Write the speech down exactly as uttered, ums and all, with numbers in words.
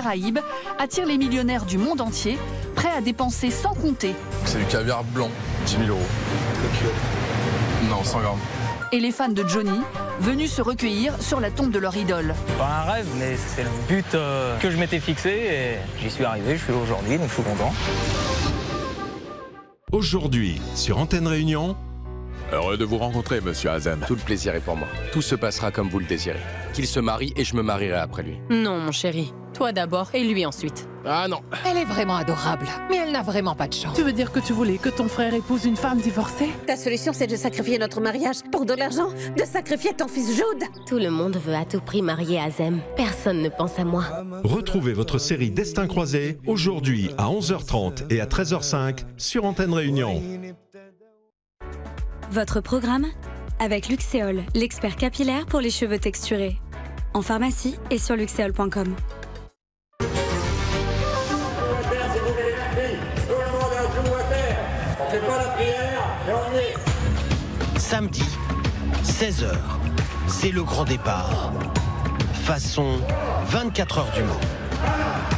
Caraïbes attire les millionnaires du monde entier, prêts à dépenser sans compter. C'est du caviar blanc, dix mille euros. Non, cent grammes. Et les fans de Johnny, venus se recueillir sur la tombe de leur idole. Pas un rêve, mais c'est le but euh, que je m'étais fixé et j'y suis arrivé, je suis là aujourd'hui, donc je suis content. Aujourd'hui, sur Antenne Réunion... Heureux de vous rencontrer, monsieur Azem. Tout le plaisir est pour moi. Tout se passera comme vous le désirez. Qu'il se marie et je me marierai après lui. Non, mon chéri. Toi d'abord et lui ensuite. Ah non. Elle est vraiment adorable, mais elle n'a vraiment pas de chance. Tu veux dire que tu voulais que ton frère épouse une femme divorcée? Ta solution, c'est de sacrifier notre mariage pour de l'argent, de sacrifier ton fils Jude. Tout le monde veut à tout prix marier Azem. Personne ne pense à moi. Retrouvez votre série Destin croisé aujourd'hui à onze heures trente et à treize heures cinq sur Antenne Réunion. Votre programme avec Luxéol, l'expert capillaire pour les cheveux texturés. En pharmacie et sur luxéol point com. Samedi, seize heures, c'est le grand départ. Façon vingt-quatre heures du Mans.